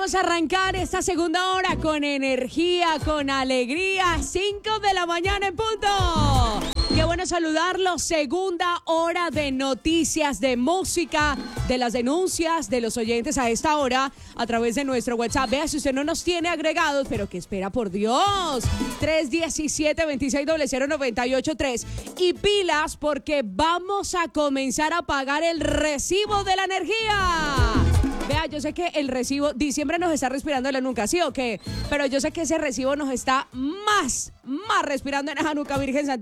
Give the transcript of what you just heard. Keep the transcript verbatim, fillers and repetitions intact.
vamos a arrancar esta segunda hora con energía, con alegría. cinco de la mañana en punto. Qué bueno saludarlos. Segunda hora de noticias, de música, de las denuncias de los oyentes a esta hora a través de nuestro WhatsApp. Vea, si usted no nos tiene agregados, pero que espera, por Dios. tres uno siete, dos seis cero cero, nueve ocho tres. Y pilas, porque vamos a comenzar a pagar el recibo de la energía. Vea, yo sé que el recibo, diciembre nos está respirando en la nuca, ¿sí o qué? Pero yo sé que ese recibo nos está más, más respirando en la nuca, Virgen Santa.